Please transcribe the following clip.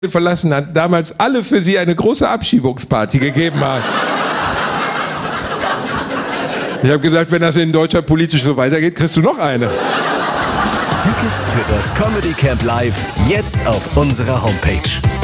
verlassen hat, damals alle für sie eine große Abschiebungsparty gegeben haben. Ich habe gesagt, wenn das in Deutschland politisch so weitergeht, kriegst du noch eine. Tickets für das Comedy Camp Live jetzt auf unserer Homepage.